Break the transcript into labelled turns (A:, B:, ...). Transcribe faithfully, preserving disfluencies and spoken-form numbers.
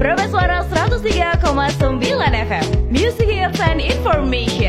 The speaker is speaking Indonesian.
A: Suara seratus tiga koma sembilan F M Music Hits and Information.